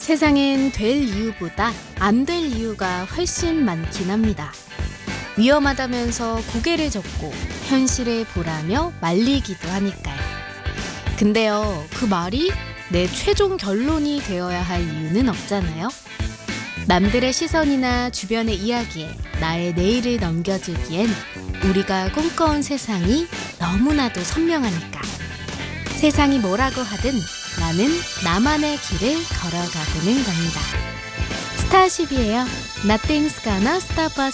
세상엔 될 이유보다 안 될 이유가 훨씬 많긴 합니다. 위험하다면서 고개를 젓고 현실을 보라며 말리기도 하니까요. 근데요, 그 말이 내 최종 결론이 되어야 할 이유는 없잖아요. 남들의 시선이나 주변의 이야기에 나의 내일을 넘겨주기엔 우리가 꿈꿔온 세상이 너무나도 선명하니까. 세상이 뭐라고 하든 나는 나만의 길을 걸어가보는 겁니다. 스타10이에요. Nothing's gonna stop us.